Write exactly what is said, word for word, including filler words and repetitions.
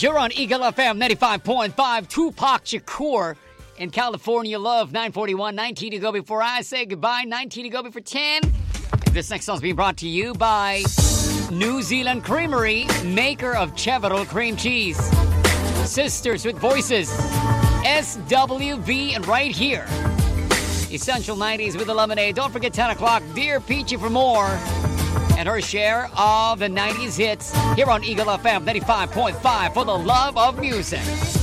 You're on Eagle F M ninety-five point five. Tupac Shakur in California Love. nine forty-one, nineteen to go before I say goodbye. nineteen to go before ten. This next song is being brought to you by New Zealand Creamery, maker of Cheverell cream cheese. Sisters with Voices, S W V, and right here, Essential nineties with the Lemonade. Don't forget ten o'clock, Dear Peachy for more. And her share of the nineties hits here on Eagle F M ninety-five point five for the love of music.